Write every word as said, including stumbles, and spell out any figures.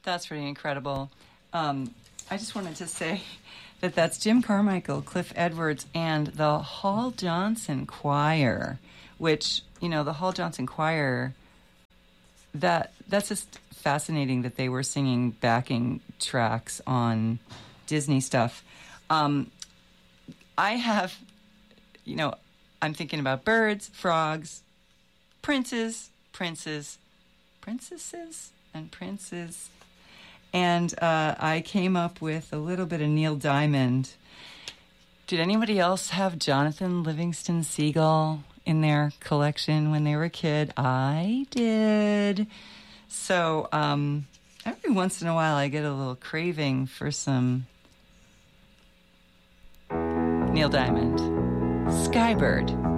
That's pretty incredible. Um, I just wanted to say that that's Jim Carmichael, Cliff Edwards, and the Hall Johnson Choir, which, you know, the Hall Johnson Choir, that that's just fascinating that they were singing backing tracks on Disney stuff. Um, I have, you know, I'm thinking about birds, frogs, princes, princes, princesses, and princes. And uh, I came up with a little bit of Neil Diamond. Did anybody else have Jonathan Livingston Seagull in their collection when they were a kid? I did. So um, every once in a while I get a little craving for some Neil Diamond. Skybird.